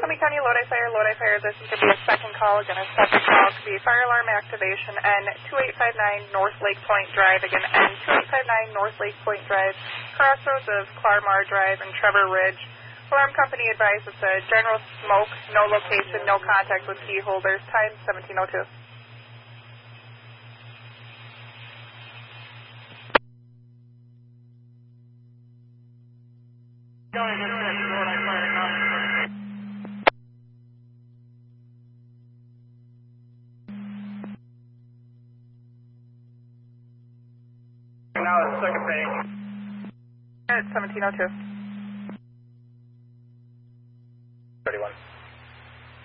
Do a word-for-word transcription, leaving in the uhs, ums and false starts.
Summit County Lodi Fire, Lodi Fire, this is going to be a second call. Again, a second call to be fire alarm activation, N two eight five nine North Lake Point Drive. Again, N two eight five nine North Lake Point Drive, crossroads of Clarmar Drive and Trevor Ridge. Alarm company advised it's a general smoke, no location, no contact with key holders. Time seventeen oh two. Now it's second page. At seventeen oh two.